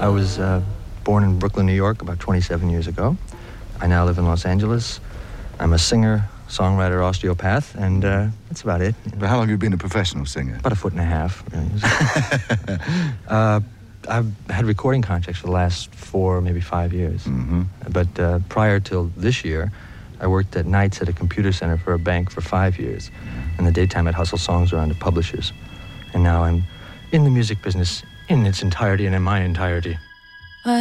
I was born in Brooklyn, New York about 27 years ago. I now live in Los Angeles. I'm a singer, songwriter, osteopath, and that's about it. But how long have you been a professional singer? About a foot and a half, really. I've had recording contracts for the last 4, maybe 5 years. Mm-hmm. But prior till this year, I worked at nights at a computer center for a bank for 5 years. In the daytime, I'd hustle songs around to publishers. And now I'm in the music business in its entirety and in my entirety.